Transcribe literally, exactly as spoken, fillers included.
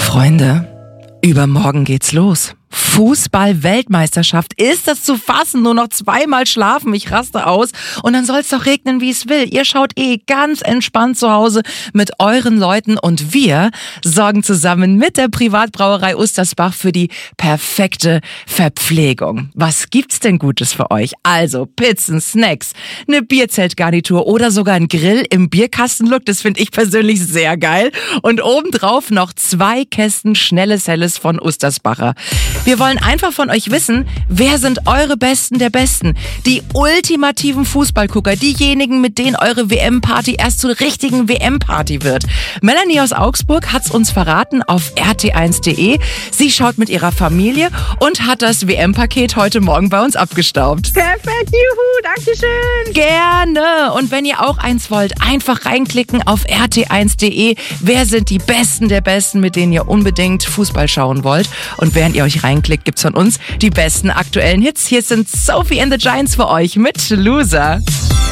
Freunde, übermorgen geht's los. Fußball-Weltmeisterschaft. Ist das zu fassen? Nur noch zweimal schlafen. Ich raste aus. Und dann soll's doch regnen, wie es will. Ihr schaut eh ganz entspannt zu Hause mit euren Leuten. Und wir sorgen zusammen mit der Privatbrauerei Ustersbach für die perfekte Verpflegung. Was gibt's denn Gutes für euch? Also Pizzen, Snacks, eine Bierzeltgarnitur oder sogar ein Grill im Bierkastenlook. Das finde ich persönlich sehr geil. Und obendrauf noch zwei Kästen schnelles Helles von Ustersbacher. Wir wollen einfach von euch wissen, wer sind eure Besten der Besten? Die ultimativen Fußballgucker, diejenigen, mit denen eure W M-Party erst zur richtigen W M-Party wird. Melanie aus Augsburg hat's uns verraten auf R T eins Punkt de. Sie schaut mit ihrer Familie und hat das W M-Paket heute Morgen bei uns abgestaubt. Perfekt, juhu, dankeschön. Gerne. Und wenn ihr auch eins wollt, einfach reinklicken auf R T eins Punkt de. Wer sind die Besten der Besten, mit denen ihr unbedingt Fußball schauen wollt? Und während ihr euch reinklickt, gibt's von uns die besten aktuellen Hits. Hier sind Sophie and the Giants für euch mit Loser.